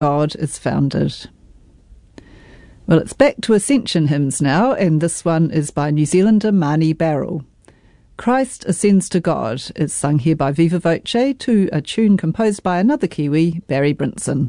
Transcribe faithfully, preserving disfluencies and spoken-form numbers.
God is founded. Well, it's back to Ascension hymns now, and this one is by New Zealander Marnie Barrell. Christ Ascends to God is sung here by Viva Voce to a tune composed by another Kiwi, Barry Brinson.